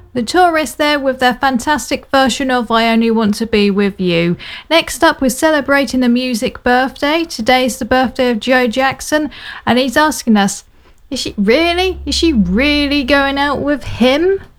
The Tourists there with their fantastic version of I Only Want to Be With You. Next up, we're celebrating the music birthday. Today's the birthday of Joe Jackson, and he's asking us, is she really going out with him?